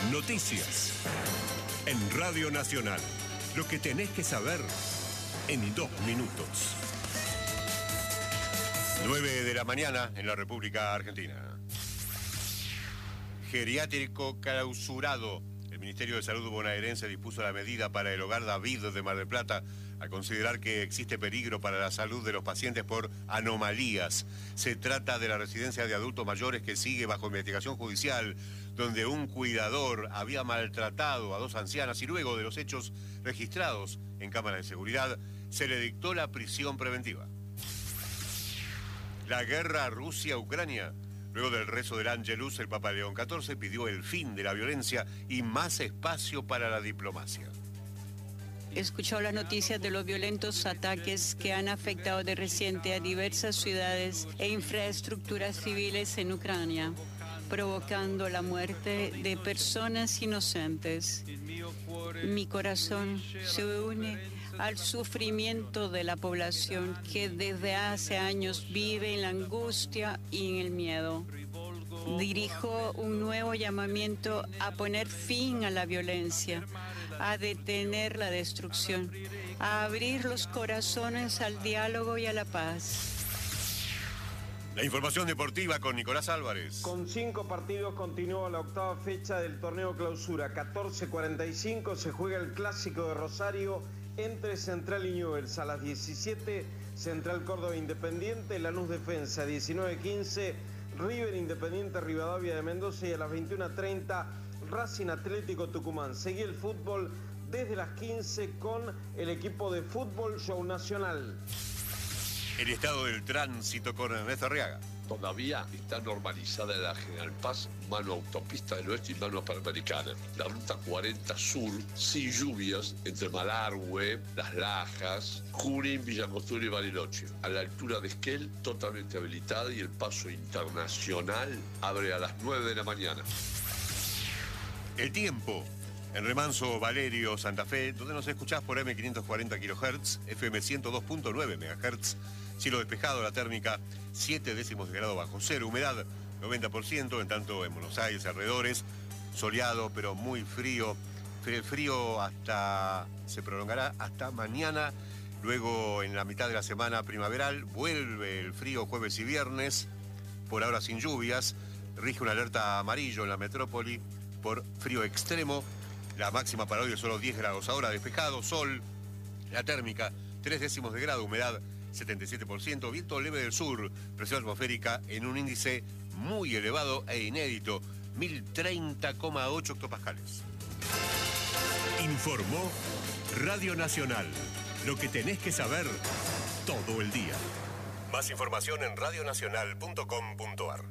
Noticias. En Radio Nacional. Lo que tenés que saber en 2 minutos. 9 de la mañana en la República Argentina. Geriátrico clausurado. El Ministerio de Salud bonaerense dispuso la medida para el Hogar David de Mar del Plata al considerar que existe peligro para la salud de los pacientes por anomalías. Se trata de la residencia de adultos mayores que sigue bajo investigación judicial, donde un cuidador había maltratado a 2 ancianas y luego de los hechos registrados en cámaras de seguridad se le dictó la prisión preventiva. La guerra Rusia-Ucrania. Luego del rezo del Ángelus, el Papa León XIV pidió el fin de la violencia y más espacio para la diplomacia. Escuchó la noticia de los violentos ataques que han afectado de reciente a diversas ciudades e infraestructuras civiles en Ucrania, provocando la muerte de personas inocentes. Mi corazón se une al sufrimiento de la población que desde hace años vive en la angustia y en el miedo. Dirijo un nuevo llamamiento a poner fin a la violencia, a detener la destrucción, a abrir los corazones al diálogo y a la paz. La información deportiva con Nicolás Álvarez. Con 5 partidos continúa la 8ª fecha del torneo clausura. 14:45 se juega el clásico de Rosario entre Central y Newell's. A las 17, Central Córdoba Independiente, Lanús Defensa. 19:15, River Independiente Rivadavia de Mendoza. Y a las 21:30, Racing Atlético Tucumán. Seguí el fútbol desde las 15 con el equipo de Fútbol Show Nacional. El estado del tránsito con Ernesto Arriaga. Todavía está normalizada la General Paz, mano autopista del oeste y mano panamericana. La ruta 40 sur, sin lluvias, entre Malargüe, Las Lajas, Junín, Villa Angostura y Bariloche. A la altura de Esquel, totalmente habilitada y el paso internacional abre a las 9 de la mañana. El tiempo. En Remanso, Valerio, Santa Fe, donde nos escuchás por M540 kHz, FM 102.9 MHz, cielo despejado, la térmica 7 décimos de grado bajo cero, humedad 90%, en tanto en Buenos Aires, alrededores, soleado pero muy frío. El frío se prolongará hasta mañana, luego en la mitad de la semana primaveral, vuelve el frío jueves y viernes, por ahora sin lluvias, rige una alerta amarillo en la metrópoli por frío extremo. La máxima para hoy es solo 10 grados. Ahora despejado, sol, la térmica 3 décimos de grado, humedad 77%, viento leve del sur, presión atmosférica en un índice muy elevado e inédito, 1030,8 hectopascales. Informó Radio Nacional. Lo que tenés que saber todo el día. Más información en radionacional.com.ar.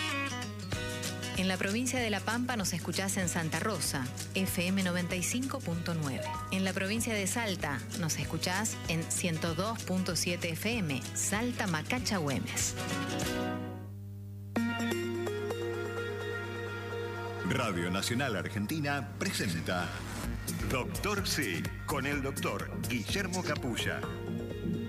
En la provincia de La Pampa nos escuchás en Santa Rosa, FM 95.9. En la provincia de Salta nos escuchás en 102.7 FM, Salta Macacha Güemes. Radio Nacional Argentina presenta Doctor C, con el doctor Guillermo Capulla.